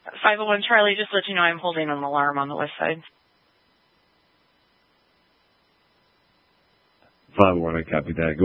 501 Charlie, just to let you know I'm holding an alarm on the west side. 501, I copy that. Go